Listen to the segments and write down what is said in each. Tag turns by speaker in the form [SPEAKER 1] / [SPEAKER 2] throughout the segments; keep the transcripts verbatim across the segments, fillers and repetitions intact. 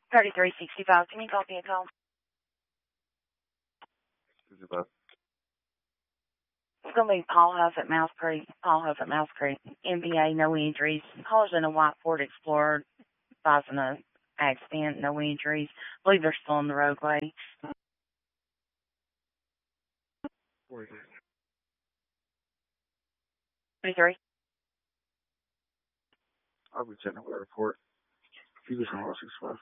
[SPEAKER 1] thirty-three sixty-five. Can you copy a call?
[SPEAKER 2] sixty-five.
[SPEAKER 1] It's going to be Paul Huff at Mouse Creek. Paul Huff at Mouse Creek. M B A, no injuries. Caller's in a white Ford Explorer. Causing a accident, no injuries. I believe they're still on the roadway.
[SPEAKER 2] forty-three.
[SPEAKER 1] twenty-three.
[SPEAKER 2] I'll be checking the report. You just on sixty-five.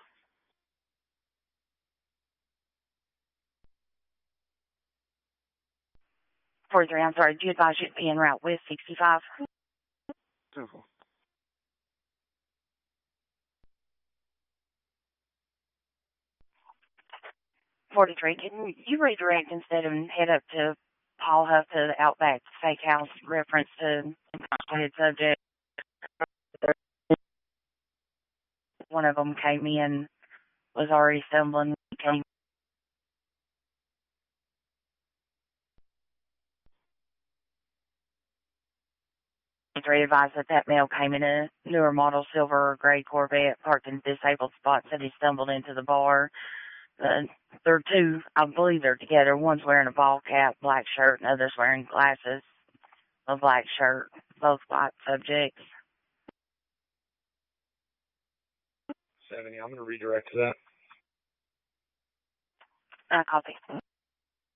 [SPEAKER 1] forty-three, I'm sorry. Do you advise you to be en route with sixty-five?
[SPEAKER 2] Simple.
[SPEAKER 1] forty-three, can you redirect instead of head up to Paul Huff to the Outback Steakhouse reference to the subject? One of them came in, was already stumbling, came Three advised that that male came in a newer model silver or gray Corvette parked in a disabled spot, said he stumbled into the bar. Uh, there are two, I believe they're together. One's wearing a ball cap, black shirt, and others wearing glasses, a black shirt, both white subjects.
[SPEAKER 2] seventy, I'm going to redirect to that.
[SPEAKER 1] I copy.